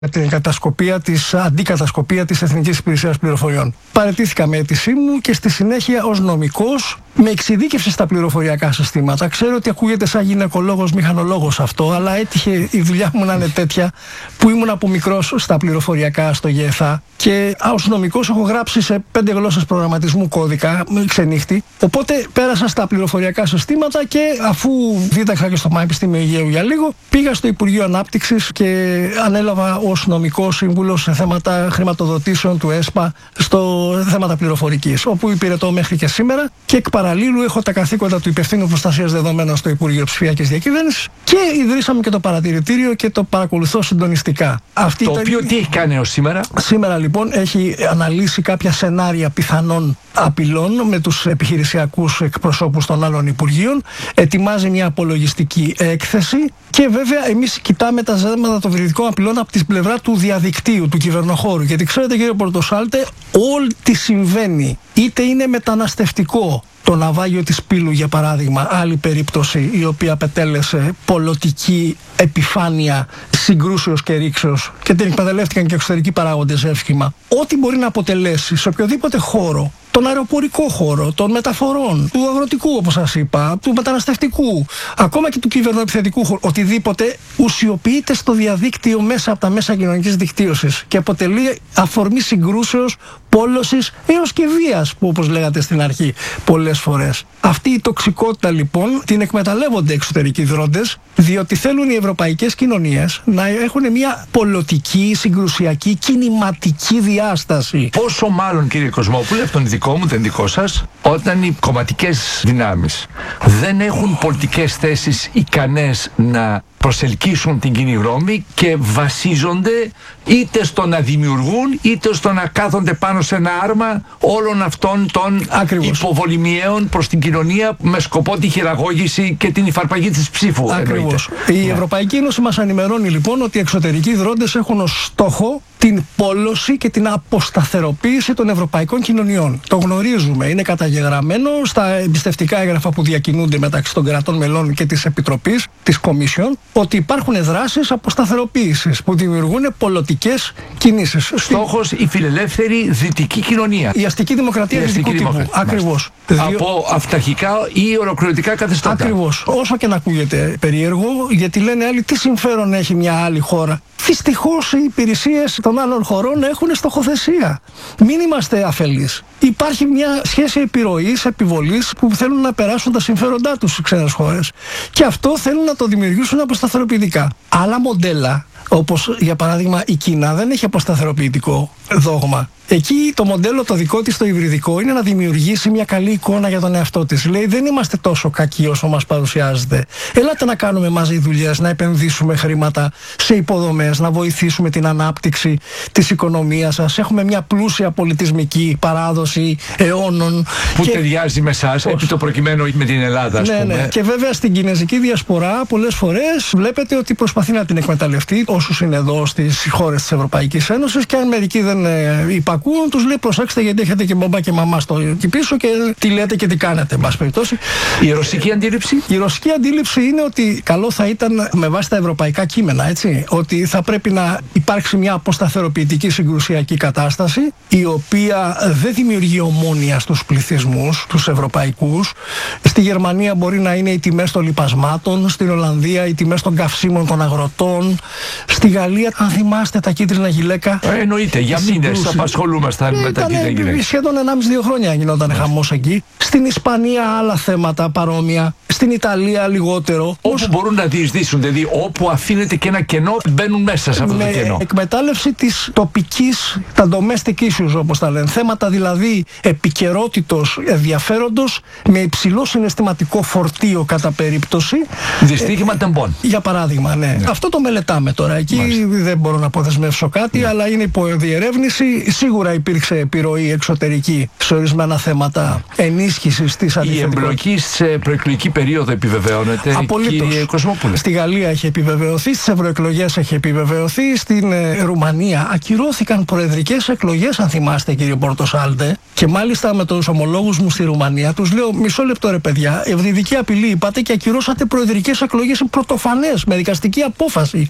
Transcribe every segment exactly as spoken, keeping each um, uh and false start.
με την κατασκοπία της, αντικατασκοπία της Εθνικής Υπηρεσίας Πληροφοριών. Παραιτήθηκα με αίτησή μου και στη συνέχεια ως νομικός με εξειδίκευση στα πληροφοριακά συστήματα. Ξέρω ότι ακούγεται σαν γυναικολόγος, μηχανολόγος αυτό, αλλά έτυχε η δουλειά μου να είναι τέτοια που ήμουν από μικρός στα πληροφοριακά στο ΓΕΘΑ και ως νομικός έχω γράψει σε πέντε γλώσσες προγραμματισμού κώδικα, ξενύχτη. Οπότε πέρασα στα πληροφοριακά συστήματα και αφού δίδαξα και στο Πανεπιστήμιο Αιγαίου για λίγο, πήγα στο Υπουργείο Ανάπτυξης και ανέλαβα ως νομικός σύμβουλος σε θέματα χρηματοδοτήσεων του ΕΣΠΑ στο θέματα πληροφορικής, όπου υπηρετώ μέχρι και σήμερα και εκ παραλλήλου έχω τα καθήκοντα του Υπευθύνου Προστασίας Δεδομένων στο Υπουργείο Ψηφιακής Διακυβέρνησης και ιδρύσαμε και το παρατηρητήριο και το παρακολουθώ συντονιστικά. Αυτή το ήταν... οποίο τι έχει κάνει ως σήμερα? Σήμερα λοιπόν έχει αναλύσει κάποια σενάρια πιθανών απειλών με τους επιχειρησιακούς εκπροσώπους των άλλων Υπουργείων, ετοιμάζει μια απολογιστική έκθεση και βέβαια εμείς κοιτάμε τα ζητήματα των βρυδικών απειλών από την πλευρά του διαδικτύου, του κυβερνοχώρου. Γιατί ξέρετε κύριε Πορτοσάλτε, ό,τι συμβαίνει, είτε είναι μεταναστευτικό, το ναυάγιο της Πύλου για παράδειγμα, άλλη περίπτωση η οποία πετέλεσε πολιτική επιφάνεια συγκρούσεως και ρήξεως και την εκμεταλλεύτηκαν και εξωτερικοί παράγοντες εύχημα. Ό,τι μπορεί να αποτελέσει σε οποιοδήποτε χώρο, τον αεροπορικό χώρο, των μεταφορών, του αγροτικού όπως σας είπα, του μεταναστευτικού, ακόμα και του κυβερνοεπιθετικού χώρου, οτιδήποτε ουσιοποιείται στο διαδίκτυο μέσα από τα μέσα κοινωνικής δικτύωσης και αποτελεί αφορμή συγκρούσεως, πόλωσης έως και βίας, που όπως λέγατε στην αρχή πολλές φορές. Αυτή η τοξικότητα λοιπόν την εκμεταλλεύονται εξωτερικοί δρόντες, διότι θέλουν οι ευρωπαϊκές κοινωνίες να έχουν μια πολιτική, συγκρουσιακή, κινηματική διάσταση. Πόσο μάλλον κύριε Κοσμόπουλε, από τον δικό μου, δεν δικό σας, όταν οι κομματικές δυνάμεις δεν έχουν πολιτικές θέσεις ικανές να προσελκύσουν την κοινή γνώμη και βασίζονται είτε στο να δημιουργούν είτε στο να κάθονται πάνω σε ένα άρμα όλων αυτών των Ακριβώς. υποβολημιαίων προς την κοινωνία με σκοπό τη χειραγώγηση και την υφαρπαγή της ψήφου. Ακριβώς. Η ναι. Ευρωπαϊκή Ένωση μας ενημερώνει λοιπόν ότι οι εξωτερικοί δρόντες έχουν ως στόχο την πόλωση και την αποσταθεροποίηση των ευρωπαϊκών κοινωνιών. Το γνωρίζουμε, είναι καταγεγραμμένο στα εμπιστευτικά έγγραφα που διακινούνται μεταξύ των κρατών μελών και της Επιτροπής, της Κομισιόν, ότι υπάρχουν δράσεις αποσταθεροποίησης που δημιουργούν πολιτικές κινήσεις. Στόχος η φιλελεύθερη δυτική κοινωνία. Η αστική δημοκρατία η αστική δυτικού τύπου. Ακριβώς. Από αυταρχικά ή ολοκληρωτικά καθεστώτα. Ακριβώς. Όσο και να ακούγεται περίεργο, γιατί λένε άλλοι τι συμφέρον έχει μια άλλη χώρα. Δυστυχώς οι υπηρεσίες των άλλων χωρών έχουν στοχοθεσία. Μην είμαστε αφελείς. Υπάρχει μια σχέση επιρροής, επιβολής που θέλουν να περάσουν τα συμφέροντά τους στις ξένες χώρες. Και αυτό θέλουν να το δημιουργήσουν αποσταθεροποιητικά. Άλλα μοντέλα, όπως για παράδειγμα η Κίνα, δεν έχει αποσταθεροποιητικό δόγμα. Εκεί το μοντέλο το δικό της το υβριδικό είναι να δημιουργήσει μια καλή εικόνα για τον εαυτό της. Λέει δεν είμαστε τόσο κακοί όσο μας παρουσιάζεται. Ελάτε να κάνουμε μαζί δουλειές, να επενδύσουμε χρήματα σε υποδομές, να βοηθήσουμε την ανάπτυξη της οικονομίας σας. Έχουμε μια πλούσια πολιτισμική παράδοση αιώνων. Που και... ταιριάζει με εσάς, επί το προκειμένου με την Ελλάδα, ας ναι, πούμε. Ναι. Και βέβαια στην κινέζικη διασπορά πολλές φορές βλέπετε ότι προσπαθεί να την εκμεταλλευτεί όσους είναι εδώ στις χώρες της Ευρωπαϊκής Ένωσης και αν μερικοί δεν ε, υπακούν, τους λέει προσέξτε γιατί έχετε και μπαμπά και μαμά στο εκεί πίσω και τι λέτε και τι κάνετε, εν πάση περιπτώσει. Η ρωσική αντίληψη. Η ρωσική αντίληψη είναι ότι καλό θα ήταν με βάση τα ευρωπαϊκά κείμενα, έτσι, ότι θα πρέπει να υπάρξει μια αποσταθεροποιητική συγκρουσιακή κατάσταση η οποία δεν δημιουργεί ομόνοια στους πληθυσμούς, τους ευρωπαϊκούς. Στη Γερμανία μπορεί να είναι οι τιμές των λιπασμάτων, στην Ολλανδία οι τιμές των καυσίμων των αγροτών, στη Γαλλία, αν θυμάστε τα κίτρινα γυλαίκα. Ε, εννοείται, για μήνες απασχολούμασταν με τα κίτρινα γυλαίκα. Σχεδόν ενάμιση δύο χρόνια γινόταν χαμός εκεί. Στην Ισπανία άλλα θέματα παρόμοια. Στην Ιταλία λιγότερο. Όπου Ως... μπορούν να διεισδύσουν, δηλαδή όπου αφήνεται και ένα κενό, μπαίνουν μέσα σε αυτό με το κενό. Εκμετάλλευση της τοπικής, τα domestic issues όπως τα λένε. Θέματα δηλαδή επικαιρότητος, ενδιαφέροντος, με υψηλό συναισθηματικό φορτίο κατά περίπτωση. Δυστύχημα ε, τεμπών. Για παράδειγμα, ναι. ναι. Αυτό το μελετάμε τώρα. Εκεί Μάλιστα. δεν μπορώ να αποδεσμεύσω κάτι, ναι. αλλά είναι υπό διερεύνηση. Σίγουρα υπήρξε επιρροή εξωτερική σε ορισμένα θέματα ενίσχυσης της αντιθετικότητας. Η εμπλοκή σε προεκλογική περίοδο επιβεβαιώνεται. Απολύτως. Κύριε Κοσμόπουλε. Στη Γαλλία έχει επιβεβαιωθεί, στις ευρωεκλογές έχει επιβεβαιωθεί, στην ε, Ρουμανία ακυρώθηκαν προεδρικές εκλογές, αν θυμάστε κύριε Πορτοσάλτε. Και μάλιστα με τους ομολόγους μου στη Ρουμανία τους λέω: μισό λεπτό ρε παιδιά, ευρυδική απειλή είπατε και ακυρώσατε προεδρικές εκλογές. Είναι πρωτοφανές με δικαστική απόφαση. Πώς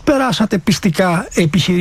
περάσατε πιστικά επιχειρήσεις